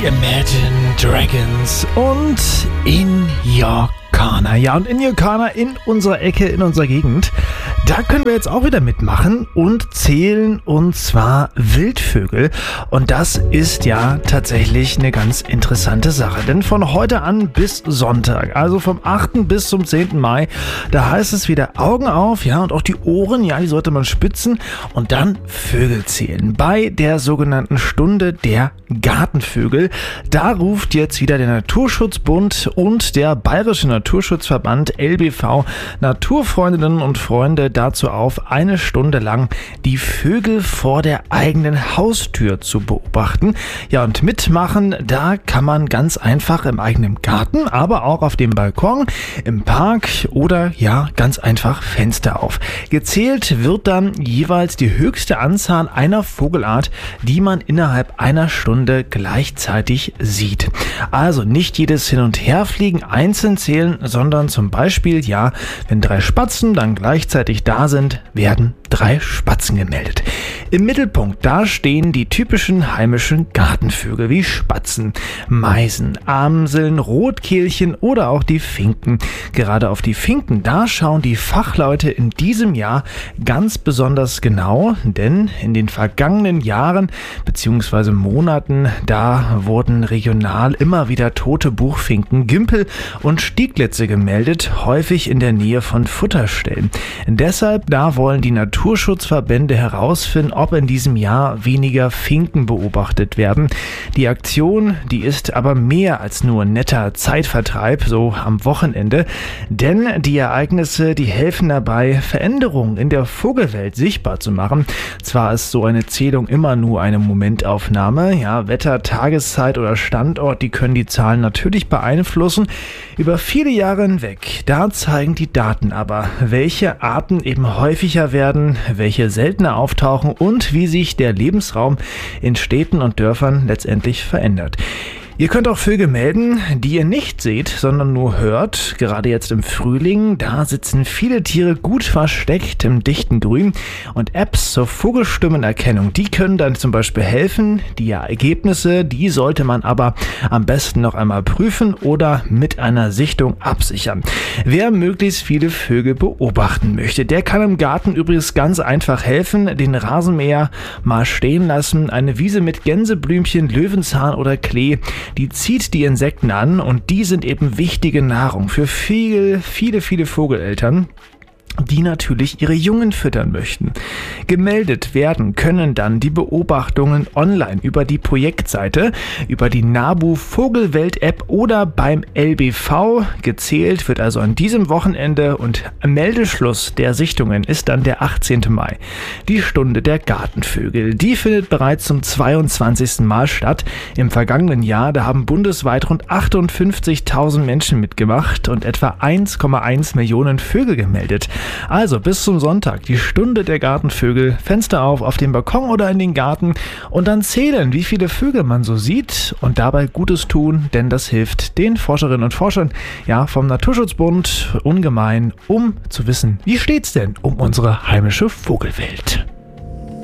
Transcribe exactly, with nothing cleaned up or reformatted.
Die Imagine Dragons und In Your Corner. Ja, und In Your Corner in unserer Ecke, in unserer Gegend, da können wir jetzt auch wieder mitmachen und zählen, und zwar Wildvögel. Und das ist ja tatsächlich eine ganz interessante Sache, denn von heute an bis Sonntag, also vom achten bis zum zehnten Mai, da heißt es wieder Augen auf, ja, und auch die Ohren, ja, die sollte man spitzen und dann Vögel zählen. Bei der sogenannten Stunde der Gartenvögel, da ruft jetzt wieder der Naturschutzbund und der Bayerische Naturschutzverband L B V Naturfreundinnen und Freunde dazu auf, eine Stunde lang die Vögel vor der eigenen Haustür zu beobachten. Ja, und mitmachen, da kann man ganz einfach im eigenen Garten, aber auch auf dem Balkon, im Park oder ja, ganz einfach Fenster auf. Gezählt wird dann jeweils die höchste Anzahl einer Vogelart, die man innerhalb einer Stunde gleichzeitig sieht. Also nicht jedes Hin- und Herfliegen einzeln zählen, sondern zum Beispiel, ja, wenn drei Spatzen dann gleichzeitig da sind, werden drei Spatzen gemeldet. Im Mittelpunkt, da stehen die typischen heimischen Gartenvögel wie Spatzen, Meisen, Amseln, Rotkehlchen oder auch die Finken. Gerade auf die Finken, da schauen die Fachleute in diesem Jahr ganz besonders genau, denn in den vergangenen Jahren bzw. Monaten, da wurden regional immer wieder tote Buchfinken, Gimpel und Stieglitze gemeldet, häufig in der Nähe von Futterstellen. Deshalb, da wollen die Naturschutzverbände herausfinden, ob in diesem Jahr weniger Finken beobachtet werden. Die Aktion, die ist aber mehr als nur ein netter Zeitvertreib, so am Wochenende, denn die Ereignisse, die helfen dabei, Veränderungen in der Vogelwelt sichtbar zu machen. Zwar ist so eine Zählung immer nur eine Momentaufnahme, ja, Wetter, Tageszeit oder Standort, die können die Zahlen natürlich beeinflussen. Über viele Jahre hinweg, da zeigen die Daten aber, welche Arten eben häufiger werden, welche seltener auftauchen und wie sich der Lebensraum in Städten und Dörfern letztendlich verändert. Ihr könnt auch Vögel melden, die ihr nicht seht, sondern nur hört. Gerade jetzt im Frühling, da sitzen viele Tiere gut versteckt im dichten Grün. Und Apps zur Vogelstimmenerkennung, die können dann zum Beispiel helfen. Die Ergebnisse, die sollte man aber am besten noch einmal prüfen oder mit einer Sichtung absichern. Wer möglichst viele Vögel beobachten möchte, der kann im Garten übrigens ganz einfach helfen. Den Rasenmäher mal stehen lassen, eine Wiese mit Gänseblümchen, Löwenzahn oder Klee, die zieht die Insekten an und die sind eben wichtige Nahrung für viele, viele, viele Vogeleltern, die natürlich ihre Jungen füttern möchten. Gemeldet werden können dann die Beobachtungen online über die Projektseite, über die NABU Vogelwelt App oder beim L B V. Gezählt wird also an diesem Wochenende und Meldeschluss der Sichtungen ist dann der achtzehnten Mai. Die Stunde der Gartenvögel, die findet bereits zum zweiundzwanzigsten Mal statt. Im vergangenen Jahr, da haben bundesweit rund achtundfünfzigtausend Menschen mitgemacht und etwa eins Komma eins Millionen Vögel gemeldet. Also bis zum Sonntag die Stunde der Gartenvögel, Fenster auf, auf dem Balkon oder in den Garten und dann zählen, wie viele Vögel man so sieht und dabei Gutes tun, denn das hilft den Forscherinnen und Forschern ja vom Naturschutzbund ungemein, um zu wissen, wie steht's denn um unsere heimische Vogelwelt.